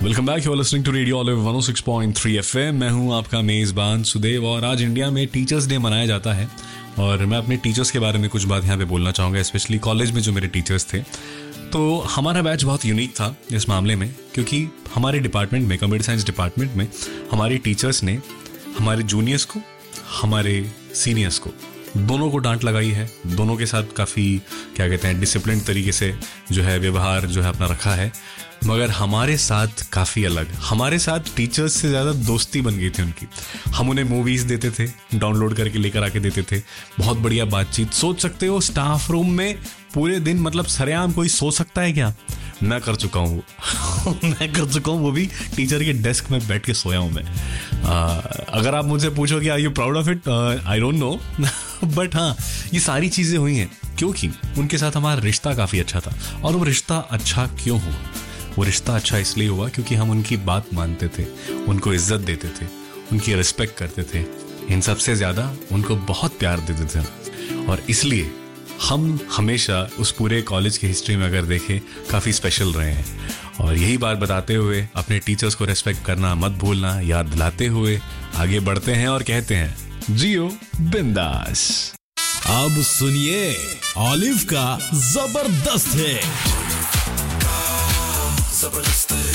Welcome back, you are listening to radio olive 106.3 FM। मैं हूं आपका मेज़बान सुदेव और आज इंडिया में टीचर्स डे मनाया जाता है और मैं अपने टीचर्स के बारे में कुछ बात यहाँ पे बोलना चाहूँगा, स्पेशली कॉलेज में जो मेरे टीचर्स थे। तो हमारा बैच बहुत यूनिक था इस मामले में, क्योंकि हमारे डिपार्टमेंट में, कंप्यूटर साइंस डिपार्टमेंट में, हमारे टीचर्स ने हमारे जूनियर्स को, हमारे सीनियर्स को, दोनों को डांट लगाई है। दोनों के साथ काफ़ी क्या कहते हैं डिसिप्लिन तरीके से जो है व्यवहार जो है अपना रखा है, मगर हमारे साथ काफ़ी अलग। हमारे साथ टीचर्स से ज़्यादा दोस्ती बन गई थी उनकी। हम उन्हें मूवीज़ देते थे, डाउनलोड करके लेकर आके देते थे, बहुत बढ़िया बातचीत। सोच सकते हो स्टाफ रूम में पूरे दिन मतलब सरेआम कोई सो सकता है क्या? मैं कर चुका हूँ मैं कर चुका हूँ, वो भी टीचर के डेस्क में बैठ के सोया हूँ मैं। अगर आप मुझसे पूछो कि are you proud of it, I don't know but हाँ, ये सारी चीज़ें हुई हैं क्योंकि उनके साथ हमारा रिश्ता काफ़ी अच्छा था। और वो रिश्ता अच्छा क्यों हुआ? वो रिश्ता अच्छा इसलिए हुआ क्योंकि हम उनकी बात मानते थे, उनको इज्जत देते थे, उनकी रिस्पेक्ट करते थे, इन सबसे ज़्यादा उनको बहुत प्यार देते थे। और इसलिए हम हमेशा उस पूरे कॉलेज की हिस्ट्री में अगर देखें काफ़ी स्पेशल रहे हैं। और यही बात बताते हुए अपने टीचर्स को रिस्पेक्ट करना मत भूलना, याद दिलाते हुए आगे बढ़ते हैं और कहते हैं जियो बिंदास। अब सुनिए ऑलिव का जबरदस्त है।